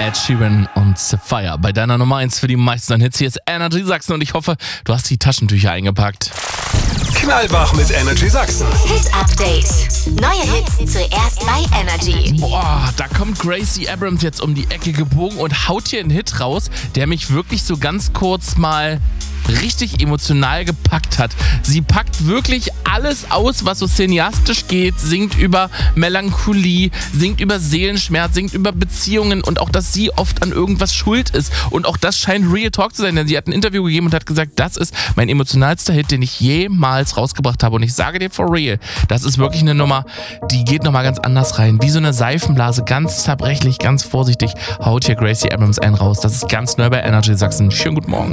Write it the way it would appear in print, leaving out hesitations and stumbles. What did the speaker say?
Ed Sheeran und Sapphire bei deiner Nummer 1 für die meisten Hits. Hier ist Energy Sachsen und ich hoffe, du hast die Taschentücher eingepackt. Knallwach mit Energy Sachsen. Hit Update. Neue Hits zuerst bei Energy. Boah, da kommt Gracie Abrams jetzt um die Ecke gebogen und haut hier einen Hit raus, der mich wirklich so ganz kurz mal richtig emotional gepackt hat. Sie packt wirklich alles aus, was so cineastisch geht, singt über Melancholie, singt über Seelenschmerz, singt über Beziehungen und auch, dass sie oft an irgendwas schuld ist. Und auch das scheint Real Talk zu sein, denn sie hat ein Interview gegeben und hat gesagt, das ist mein emotionalster Hit, den ich jemals rausgebracht habe. Und ich sage dir for real, das ist wirklich eine Nummer, die geht nochmal ganz anders rein. Wie so eine Seifenblase, ganz zerbrechlich, ganz vorsichtig, haut hier Gracie Abrams einen raus. Das ist ganz neu bei Energy Sachsen. Schönen guten Morgen.